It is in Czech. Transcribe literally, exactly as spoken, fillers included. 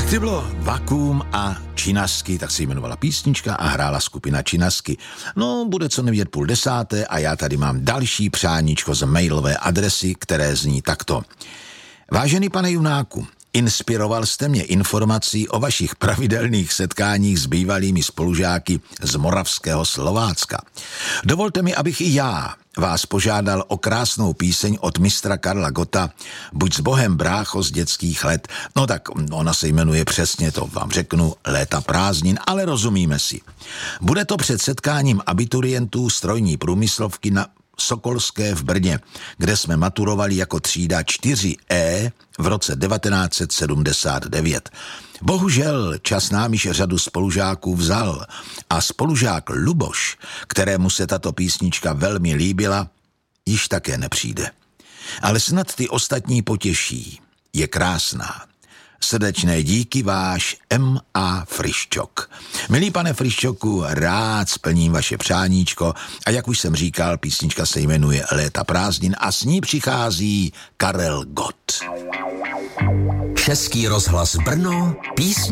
Tak to bylo Vakuum a Činasky, tak se jmenovala písnička a hrála skupina Činasky. No, bude co nevědět půl desáté a já tady mám další přáníčko z mailové adresy, které zní takto. Vážený pane Junáku, inspiroval jste mě informací o vašich pravidelných setkáních s bývalými spolužáky z Moravského Slovácka. Dovolte mi, abych i já vás požádal o krásnou píseň od mistra Karla Gotta Buď s Bohem, brácho, z dětských let. No tak ona se jmenuje přesně, to vám řeknu, Léta prázdnin, ale rozumíme si. Bude to před setkáním abiturientů strojní průmyslovky na Sokolské v Brně, kde jsme maturovali jako třída čtyři E v roce devatenáct set sedmdesát devět. Bohužel čas nám již řadu spolužáků vzal a spolužák Luboš, kterému se tato písnička velmi líbila, již také nepřijde. Ale snad ty ostatní potěší. Je krásná. Srdečné díky, váš M A Friščok. Milý pane Friščoku, rád splním vaše přáníčko a jak už jsem říkal, písnička se jmenuje Léta prázdnin a s ní přichází Karel Gott. Český rozhlas Brno, písně